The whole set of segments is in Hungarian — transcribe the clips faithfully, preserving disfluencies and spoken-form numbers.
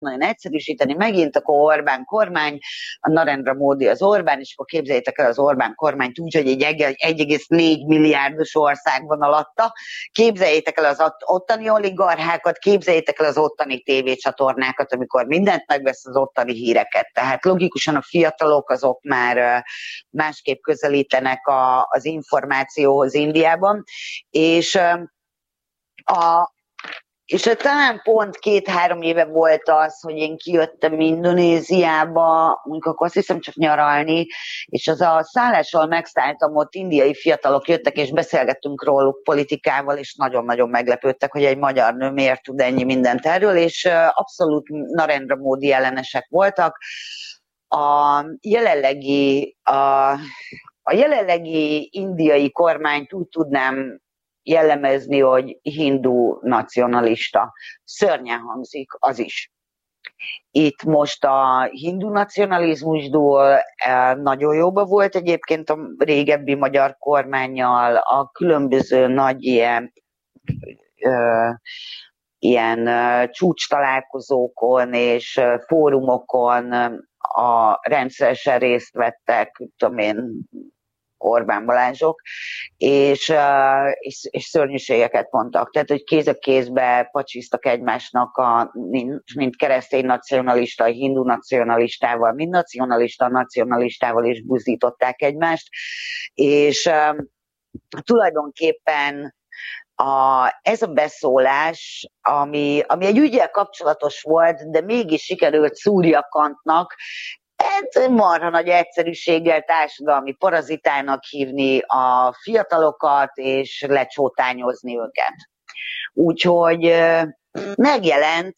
nagyon egyszerűsíteni, megint akkor Orbán kormány, a Narendra Módi az Orbán, és akkor képzeljétek el az Orbán kormányt úgy, hogy egy egy egész négy milliárdos ország van alatta, képzeljétek el az ottani oligarchákat, képzeljétek el az ottani tévécsatornákat, amikor mindent megvesz, az ottani híreket. Tehát logikusan a fiatalok azok már másképp közelítenek a, az információhoz Indiában, és a És talán pont két-három éve volt az, hogy én kijöttem Indonéziába, mondjuk akkor azt hiszem csak nyaralni, és az a szállásról megszálltam, ott indiai fiatalok jöttek, és beszélgettünk róluk politikával, és nagyon-nagyon meglepődtek, hogy egy magyar nő miért tud ennyi mindent erről, és abszolút Narendra Módi ellenesek voltak. A jelenlegi, a, a jelenlegi indiai kormányt úgy tudnám jellemezni, hogy hindu nacionalista. Szörnyen hangzik az is. Itt most a hindu nacionalizmusból nagyon jóba volt egyébként a régebbi magyar kormánnyal, a különböző nagy ilyen, ö, ilyen csúcs találkozókon és fórumokon a rendszeresen részt vettek, tudom én, Orbán Balázsok, és, és, és szörnyűségeket mondtak. Tehát, hogy kéz a kézbe pacsisztak egymásnak, a, mint keresztény nacionalista, hindu nacionalistával, mind nacionalista, nacionalistával is buzdították egymást, és uh, tulajdonképpen a, ez a beszólás, ami, ami egy ügyel kapcsolatos volt, de mégis sikerült Surya Kantnak hát marha nagy egyszerűséggel társadalmi parazitának hívni a fiatalokat, és lecsótányozni őket. Úgyhogy megjelent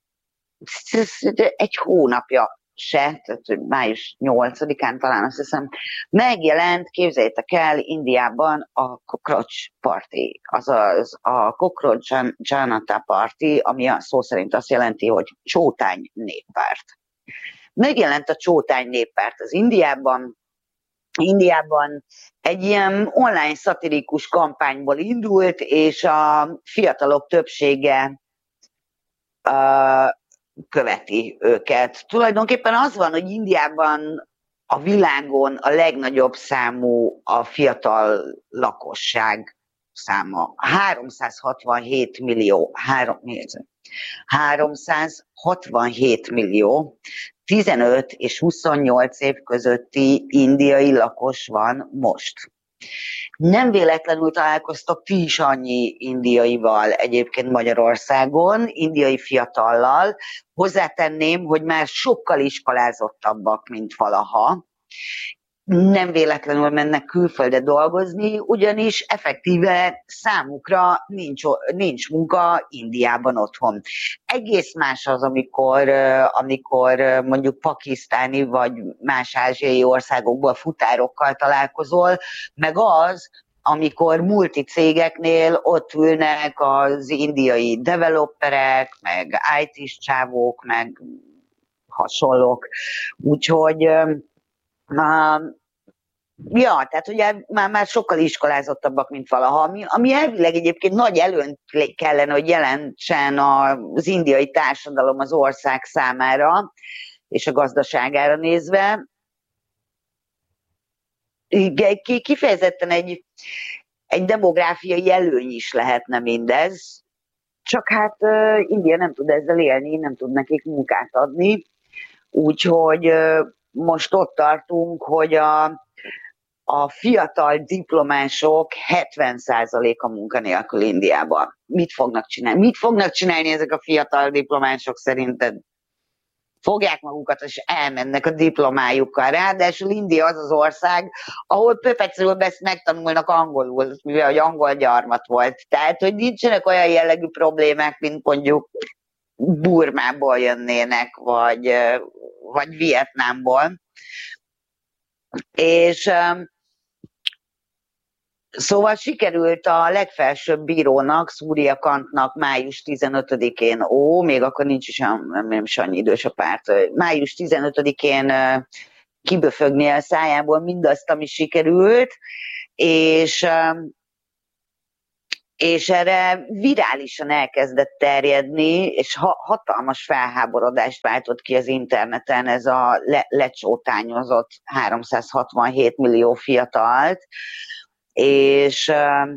egy hónapja se, tehát május nyolcadikán talán azt hiszem, megjelent, képzeljétek el, Indiában a Cockroach Party, azaz a Cockroach Janata Party, ami a szó szerint azt jelenti, hogy csótány néppárt. Megjelent a csótány néppárt az Indiában. Indiában egy ilyen online szatirikus kampányból indult, és a fiatalok többsége uh, követi őket. Tulajdonképpen az van, hogy Indiában a világon a legnagyobb számú a fiatal lakosság száma. háromszázhatvanhét millió. Három, háromszázhatvanhét millió. tizenöt és huszonnyolc év közötti indiai lakos van most. Nem véletlenül találkoztak ti is annyi indiaival egyébként Magyarországon, indiai fiatallal. Hozzátenném, hogy már sokkal iskolázottabbak, mint valaha. Nem véletlenül mennek külföldre dolgozni, ugyanis effektíve számukra nincs, nincs munka Indiában otthon. Egész más az, amikor, amikor mondjuk pakisztáni vagy más ázsiai országokból futárokkal találkozol, meg az, amikor multicégeknél ott ülnek az indiai developerek, meg í té-s csávók, meg hasonlók. Úgyhogy Uh, ja, tehát ugye már, már sokkal iskolázottabbak, mint valaha, ami, ami elvileg egyébként nagy előnyt kellene, hogy jelentsen az indiai társadalom az ország számára és a gazdaságára nézve. Kifejezetten egy, egy demográfiai előny is lehetne mindez, csak hát uh, India nem tud ezzel élni, nem tud nekik munkát adni, úgyhogy uh, most ott tartunk, hogy a, a fiatal diplomások hetven százaléka munkanélkül Indiában. Mit fognak csinálni? Mit fognak csinálni ezek a fiatal diplomások szerinted? Fogják magukat, és elmennek a diplomájukkal. Ráadásul India az az ország, ahol pöpecről megtanulnak angolul, mivel hogy angol gyarmat volt. Tehát, hogy nincsenek olyan jellegű problémák, mint mondjuk Burmából jönnének, vagy, vagy Vietnámból. És szóval sikerült a legfelsőbb bírónak, Surya Kantnak május tizenötödikén, ó, még akkor nincs is, nem, nem is annyi idős a párt, május tizenötödikén kiböfögni a szájából mindazt, ami sikerült, és és erre virálisan elkezdett terjedni, és ha, hatalmas felháborodást váltott ki az interneten ez a le, lecsótányozott háromszázhatvanhét millió fiatalt, és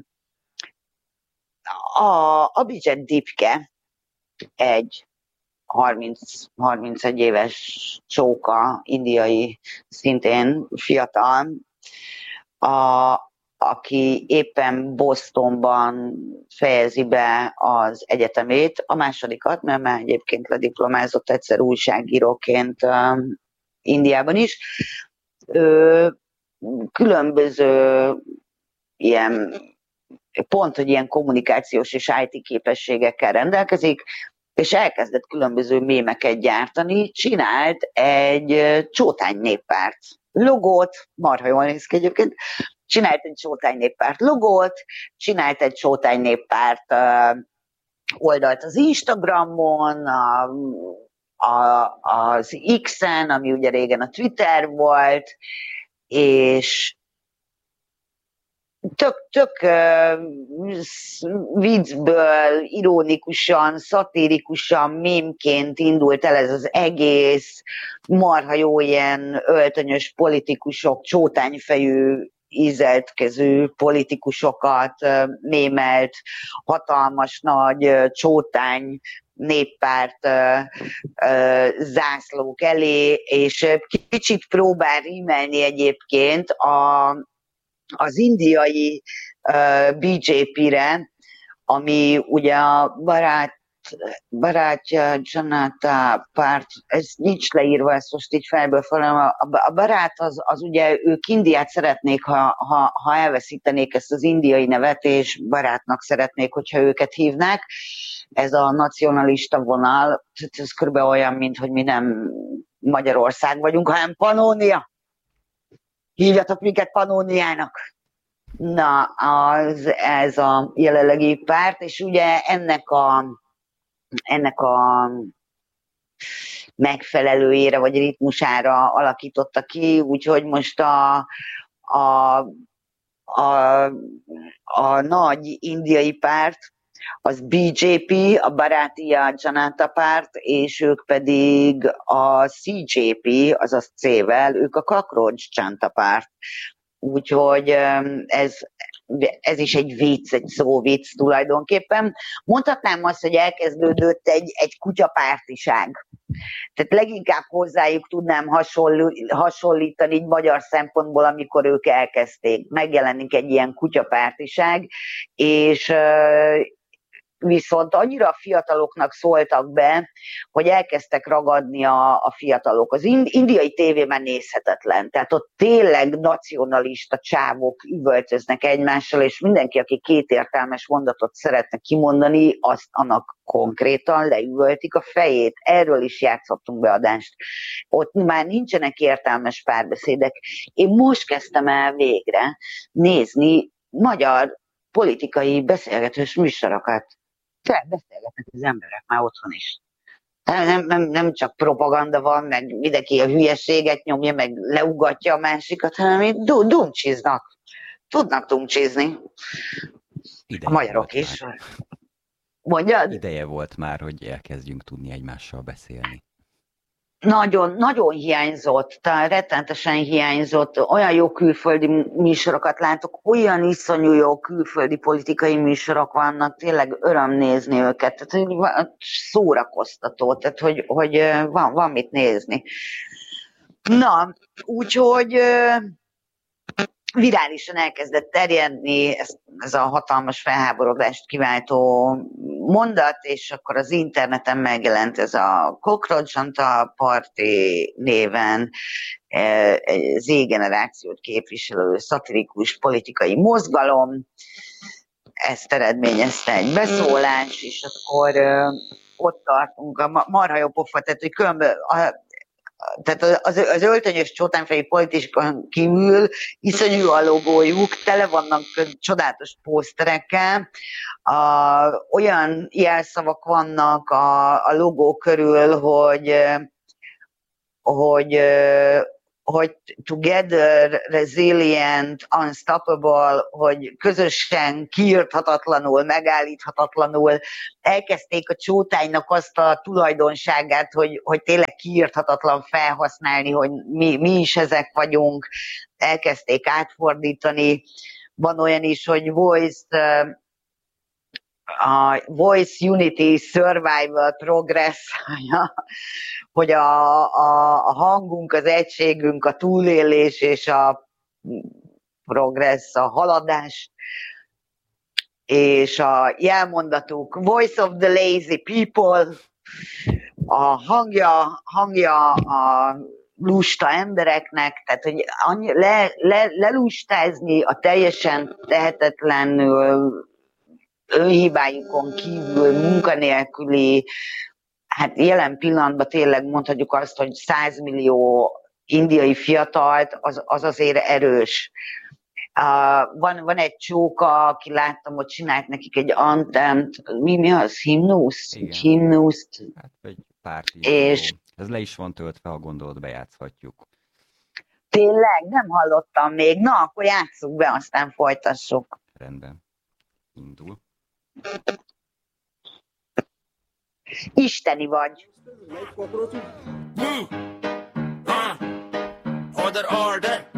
a Abhijit Dipke, egy harminc, harmincegy éves csóka, indiai, szintén fiatal, a, aki éppen Bostonban fejezi be az egyetemét, a másodikat, mert már egyébként lediplomázott egyszer újságíróként um, Indiában is. Ö, különböző ilyen, pont, hogy ilyen kommunikációs és i té képességekkel rendelkezik, és elkezdett különböző mémeket gyártani, csinált egy csótány néppárt logót, marha jól néz ki egyébként, csinált egy csótány néppárt logót, csinált egy csótány néppárt oldalt az Instagramon, a, a, az X-en, ami ugye régen a Twitter volt, és tök, tök uh, viccből, ironikusan, szatirikusan, mémként indult el ez az egész, marha jó ilyen öltönyös politikusok, csótányfejű, ízeltkező politikusokat uh, mémelt, hatalmas nagy uh, csótány néppárt uh, uh, zászlók elé, és kicsit próbál rímelni egyébként a az indiai uh, bé jé pé-re, ami ugye a barát, barátja Janata párt, ez nincs leírva, ezt most így fejből felem, a, a barát az, az ugye ők Indiát szeretnék, ha, ha, ha elveszítenék ezt az indiai nevet, és barátnak szeretnék, hogyha őket hívnák. Ez a nacionalista vonal, ez körülbelül olyan, mint hogy mi nem Magyarország vagyunk, hanem Panónia. Hívjatok minket Pannóniának. Na, az, ez a jelenlegi párt, és ugye ennek a, ennek a megfelelőjére, vagy ritmusára alakította ki, úgyhogy most a, a, a, a nagy indiai párt, az bé jé pé, a Bharatiya Janata párt, és ők pedig a cé jé pé, azaz C-vel, ők a Cockroach Janta párt. Úgyhogy ez, ez is egy vicc, egy szóvicc tulajdonképpen. Mondhatnám azt, hogy elkezdődött egy, egy kutyapártiság. Tehát leginkább hozzájuk tudnám hasonlítani így magyar szempontból, amikor ők elkezdték. Megjelenik egy ilyen kutyapártiság, és viszont annyira a fiataloknak szóltak be, hogy elkezdtek ragadni a, a fiatalok. Az indiai tévében nézhetetlen, tehát ott tényleg nacionalista csávok üvöltöznek egymással, és mindenki, aki kétértelmes mondatot szeretne kimondani, azt annak konkrétan leüvöltik a fejét. Erről is játszottunk beadást. Ott már nincsenek értelmes párbeszédek. Én most kezdtem el végre nézni magyar politikai beszélgetős műsorokat. Beszélgetnek az emberek már otthon is. Nem, nem, nem csak propaganda van, meg mindenki a hülyeséget nyomja, meg leugatja a másikat, hanem itt dumcsiznak. Tudnak dumcsizni. A magyarok is. Már. Mondjad? Ideje volt már, hogy elkezdjünk tudni egymással beszélni. Nagyon, nagyon hiányzott, tehát rettentesen hiányzott. Olyan jó külföldi műsorokat látok, olyan iszonyú jó külföldi politikai műsorok vannak, tényleg öröm nézni őket. Tehát, hogy szórakoztató, tehát hogy, hogy van, van mit nézni. Na, úgyhogy virálisan elkezdett terjedni ez, ez a hatalmas felháborodást kiváltó mondat, és akkor az interneten megjelent ez a Cockroach Janta Party néven Z-generációt képviselő szatirikus politikai mozgalom. Ezt eredményezte egy beszólás, és akkor ott tartunk, a marha jó pofa, tehát hogy különböző, tehát az, az öltönyös csótányfejű politikon kívül iszonyú a logójuk, tele vannak csodálatos poszterekkel, a, olyan jelszavak vannak a, a logó körül, hogy, hogy hogy together, resilient, unstoppable, hogy közösen kiirthatatlanul, megállíthatatlanul elkezdték a csótánynak azt a tulajdonságát, hogy, hogy tényleg kiirthatatlan felhasználni, hogy mi, mi is ezek vagyunk, elkezdték átfordítani. Van olyan is, hogy voice, a Voice Unity Survival Progress, hogy a, a, a hangunk, az egységünk, a túlélés és a progress, a haladás, és a jelmondatuk Voice of the Lazy People, a hangja, hangja a lusta embereknek, tehát hogy annyi, le, le, lelustázni a teljesen tehetetlenül, önhibájukon kívül, munkanélküli, hát jelen pillanatban tényleg mondhatjuk azt, hogy száz millió indiai fiatalt, az, az azért erős. Uh, van, van egy csóka, aki láttam, hogy csinált nekik egy anthemt, mi, mi az? Himnusz? Himnuszt. Hát egy pár és ez le is van töltve, ha gondolod, bejátszhatjuk. Tényleg? Nem hallottam még. Na, akkor játsszuk be, aztán folytassuk. Rendben. Indul. Isteni vagy. Order, order.